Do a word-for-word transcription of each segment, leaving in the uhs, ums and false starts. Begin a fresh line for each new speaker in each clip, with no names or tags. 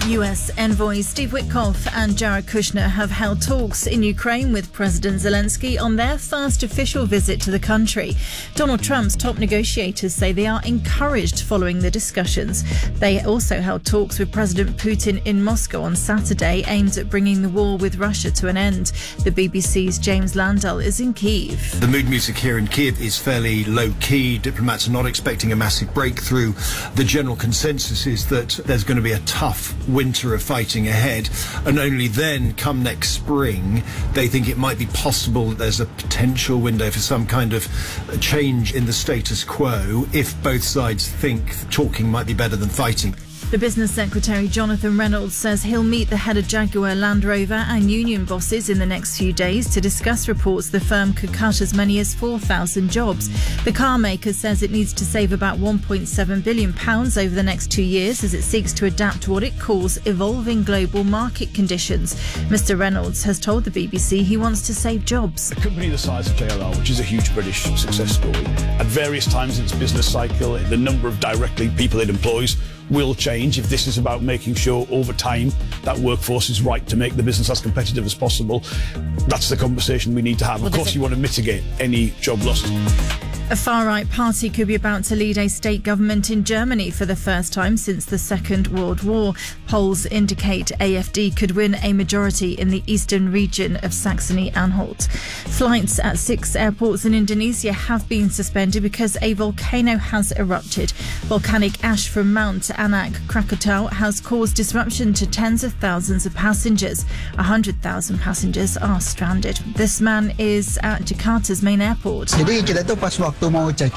U S envoys Steve Witkoff and Jared Kushner have held talks in Ukraine with President Zelensky on their first official visit to the country. Donald Trump's top negotiators say they are encouraged following the discussions. They also held talks with President Putin in Moscow on Saturday, aimed at bringing the war with Russia to an end. The B B C's James Landell is in Kyiv.
The mood music here in Kyiv is fairly low-key. Diplomats are not expecting a massive breakthrough. The general consensus is that there's going to be a tough winter of fighting ahead, and only then, come next spring, they think it might be possible that there's a potential window for some kind of change in the status quo if both sides think talking might be better than fighting.
The Business Secretary Jonathan Reynolds says he'll meet the head of Jaguar Land Rover and union bosses in the next few days to discuss reports the firm could cut as many as four thousand jobs. The car maker says it needs to save about one point seven billion pounds over the next two years as it seeks to adapt to what it calls evolving global market conditions. Mister Reynolds has told the B B C he wants to save jobs.
A company the size of J L R, which is a huge British success story, at various times in its business cycle, the number of directly people it employs will change if this is about making sure over time that workforce is right to make the business as competitive as possible. That's the conversation we need to have. Of course, you want to mitigate any job losses.
A far-right party could be about to lead a state government in Germany for the first time since the Second World War. Polls indicate A F D could win a majority in the eastern region of Saxony-Anhalt. Flights at six airports in Indonesia have been suspended because a volcano has erupted. Volcanic ash from Mount Anak Krakatau has caused disruption to tens of thousands of passengers. one hundred thousand passengers are stranded. This man is at Jakarta's main airport.
We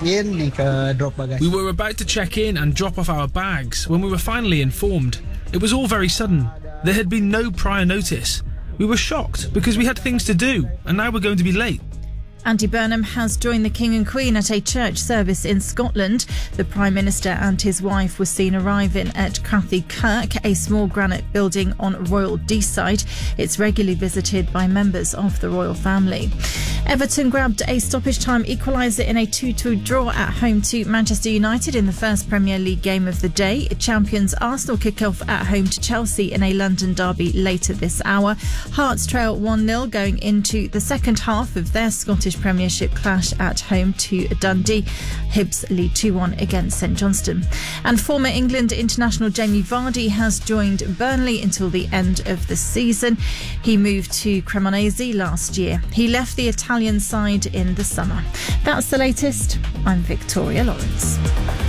were about to check in and drop off our bags when we were finally informed. It was all very sudden. There had been no prior notice. We were shocked because we had things to do and now we're going to be late.
Andy Burnham has joined the King and Queen at a church service in Scotland. The Prime Minister and his wife were seen arriving at Crathy Kirk, a small granite building on Royal Deeside. It's regularly visited by members of the royal family. Everton grabbed a stoppage time equaliser in a two two draw at home to Manchester United in the first Premier League game of the day. Champions Arsenal kick off at home to Chelsea in a London derby later this hour. Hearts trail one nil going into the second half of their Scottish Premiership clash at home to Dundee. Hibs lead two one against St Johnstone. And former England international Jamie Vardy has joined Burnley until the end of the season. He moved to Cremonese last year. He left the Italian side in the summer. That's the latest. I'm Victoria Lawrence.